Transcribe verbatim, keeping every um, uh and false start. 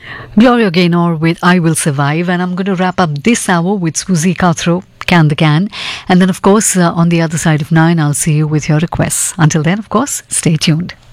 Gloria Gaynor with I Will Survive, and I'm going to wrap up this hour with Susie Cathro, Can the Can. And then, of course, uh, on the other side of nine, I'll see you with your requests. Until then, of course, stay tuned.